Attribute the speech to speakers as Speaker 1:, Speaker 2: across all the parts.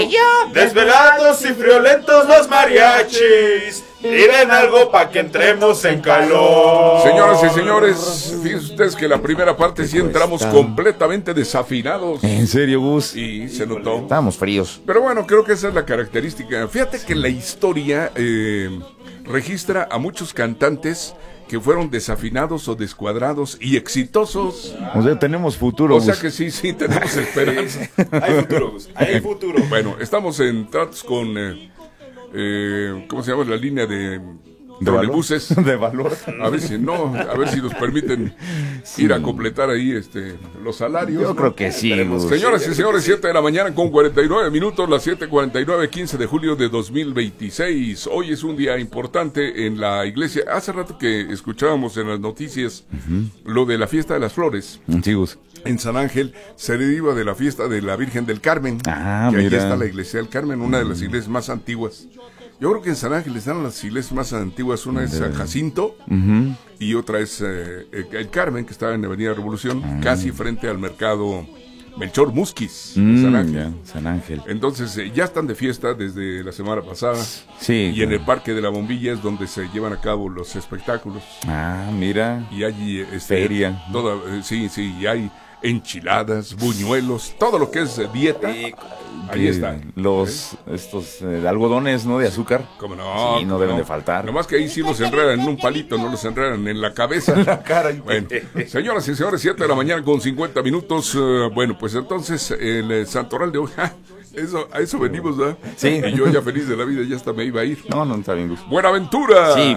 Speaker 1: Desvelados y friolentos los mariachis, piden algo pa' que entremos en calor.
Speaker 2: Señoras y señores, fíjense ustedes que la primera parte sí entramos completamente desafinados.
Speaker 3: ¿En serio, Gus?
Speaker 2: Y se notó.
Speaker 3: Estábamos fríos.
Speaker 2: Pero bueno, creo que esa es la característica. Fíjate que la historia registra a muchos cantantes que fueron desafinados o descuadrados y exitosos.
Speaker 3: O sea, tenemos futuro,
Speaker 2: O sea
Speaker 3: Gus.
Speaker 2: que sí, tenemos esperanza.
Speaker 1: Hay futuro, Gus, hay futuro.
Speaker 2: Bueno, estamos en tratos con, ¿cómo se llama la línea de trolebuses?
Speaker 3: De valor.
Speaker 2: A ver si nos permiten ir a completar ahí los salarios.
Speaker 3: Yo
Speaker 2: ¿no?
Speaker 3: creo que sí, Gus.
Speaker 2: Señoras y señores, 7 de la mañana con 49 minutos, las 7:49, 15 de julio de 2026. Hoy es un día importante en la iglesia. Hace rato que escuchábamos en las noticias lo de la fiesta de las flores.
Speaker 3: Sí, Gus.
Speaker 2: En San Ángel se deriva de la fiesta de la Virgen del Carmen.
Speaker 3: Ah,
Speaker 2: que
Speaker 3: mira.
Speaker 2: ahí está la iglesia del Carmen, una de las iglesias más antiguas. Yo creo que en San Ángel están las iglesias más antiguas. Una es San Jacinto y otra es el Carmen, que está en Avenida Revolución, casi frente al mercado Melchor Musquiz de San Ángel.
Speaker 3: Ya, San Ángel.
Speaker 2: Entonces ya están de fiesta desde la semana pasada.
Speaker 3: Sí.
Speaker 2: Y en el Parque de la Bombilla es donde se llevan a cabo los espectáculos.
Speaker 3: Ah, mira.
Speaker 2: Y allí
Speaker 3: Feria.
Speaker 2: Sí, y hay enchiladas, buñuelos, todo lo que es dieta. Ahí está.
Speaker 3: Estos algodones, ¿no? De azúcar.
Speaker 2: ¿Cómo no?
Speaker 3: Sí, no deben de faltar.
Speaker 2: Nomás que ahí sí los enredan en un palito, no los enredan en la cabeza.
Speaker 3: En la cara.
Speaker 2: Bueno, señoras y señores, 7 de la mañana con 50 minutos. Bueno, pues entonces el santoral de hoy, a eso venimos, ¿verdad?
Speaker 3: Sí.
Speaker 2: Y yo ya feliz de la vida, ya hasta me iba a ir.
Speaker 3: No, está bien, Gus.
Speaker 2: Buenaventura.
Speaker 3: Sí.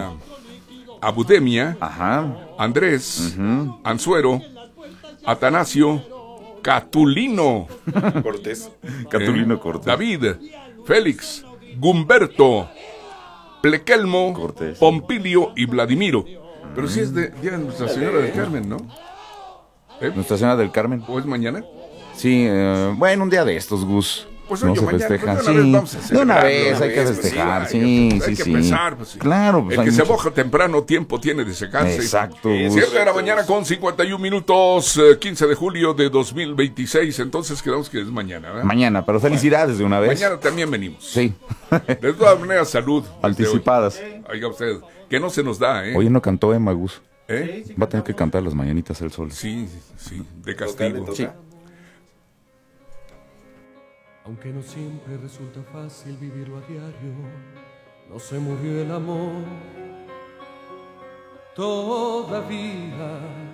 Speaker 2: Abudemia.
Speaker 3: Ajá.
Speaker 2: Andrés. Anzuero. Atanasio. Catulino.
Speaker 1: Cortés.
Speaker 3: Catulino Cortés.
Speaker 2: David. Félix. Gumberto. Plequelmo.
Speaker 3: Cortés.
Speaker 2: Pompilio y Vladimiro. Pero sí es de Día de Nuestra Señora del Carmen, ¿no?
Speaker 3: Nuestra Señora del Carmen.
Speaker 2: ¿O es mañana?
Speaker 3: Sí, bueno, un día de estos, Gus.
Speaker 2: Pues
Speaker 3: no
Speaker 2: oye,
Speaker 3: se
Speaker 2: mañana,
Speaker 3: festeja.
Speaker 2: pues, de una vez vamos a
Speaker 3: Sí, de una
Speaker 2: celebrarlo,
Speaker 3: vez hay que
Speaker 2: pues,
Speaker 3: festejar.
Speaker 2: sí,
Speaker 3: Sí,
Speaker 2: hay que
Speaker 3: sí.
Speaker 2: empezar, pues, sí.
Speaker 3: Claro, pues
Speaker 2: El
Speaker 3: hay
Speaker 2: que se
Speaker 3: muchos-
Speaker 2: moja temprano tiempo tiene de secarse.
Speaker 3: Exacto.
Speaker 2: 7 de la mañana con 51 minutos, 15 de julio de 2026. Entonces quedamos que es mañana, ¿verdad?
Speaker 3: Mañana, pero felicidades de una vez.
Speaker 2: Mañana también venimos.
Speaker 3: Sí.
Speaker 2: De todas maneras, salud. desde
Speaker 3: Anticipadas.
Speaker 2: hoy. Oiga usted, que no se nos da, ¿eh?
Speaker 3: Oye, no cantó Emma, Gus.
Speaker 2: ¿Eh?
Speaker 3: Va a tener que cantar las mañanitas el sol.
Speaker 2: Sí, de castigo.
Speaker 1: Sí.
Speaker 4: Aunque no siempre resulta fácil vivirlo a diario, no se murió el amor todavía.